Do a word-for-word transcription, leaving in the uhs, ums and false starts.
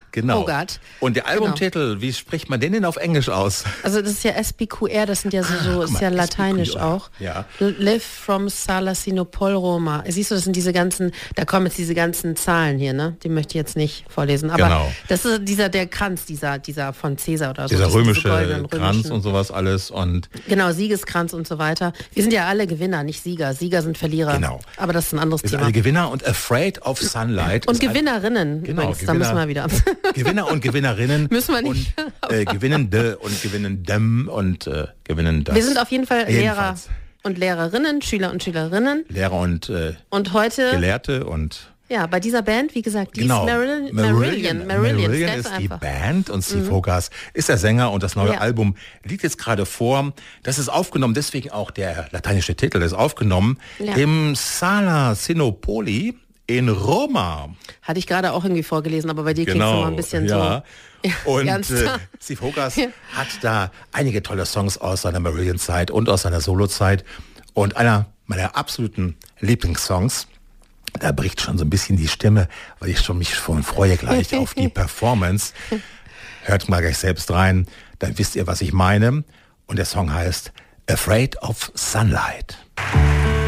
Genau. Oh Gott. Und der Albumtitel, genau. Wie spricht man den denn auf Englisch aus? Also das ist ja S B Q R, das sind ja so, so ah, ist mal, ja lateinisch S B Q R. Auch. Ja. Live from Salasinopol Roma. Siehst du, das sind diese ganzen, da kommen jetzt diese ganzen Zahlen hier, ne? Die möchte ich jetzt nicht vorlesen. Aber genau. Das ist dieser, der Kranz, dieser, dieser von Caesar oder so. Dieser römische römischen, Kranz und sowas alles. Und genau, Siegeskranz und so weiter. Wir sind ja alle Gewinner, nicht Sieger. Sieger sind Verlierer. Genau. Aber das ist ein anderes wir Thema. Sind alle Gewinner und Afraid of Sunlight. Und Gewinnerinnen. Genau, übrigens, Gewinner, da müssen wir wieder. Gewinner und Gewinnerinnen. Müssen wir nicht. Und äh, Gewinnende und Gewinnendem und äh, Gewinnen das. Wir sind auf jeden Fall Jedenfalls. Lehrer und Lehrerinnen, Schüler und Schülerinnen. Lehrer und, äh, und heute Gelehrte und... Ja, bei dieser Band, wie gesagt, die genau. ist Marillion. Marillion, Marillion, Marillion ist die Band und Steve mhm. Hogarth ist der Sänger und das neue ja. Album liegt jetzt gerade vor. Das ist aufgenommen, deswegen auch der lateinische Titel, das ist aufgenommen ja. im Sala Sinopoli in Roma. Hatte ich gerade auch irgendwie vorgelesen, aber bei dir genau. klingt es immer ein bisschen ja. so. Ja, und äh, Steve Hogarth ja. hat da einige tolle Songs aus seiner Marillion-Zeit und aus seiner Solo-Zeit. Und einer meiner absoluten Lieblingssongs, da bricht schon so ein bisschen die Stimme, weil ich schon mich schon freue gleich auf die Performance. Hört mal gleich selbst rein, dann wisst ihr, was ich meine. Und der Song heißt Afraid of Sunlight.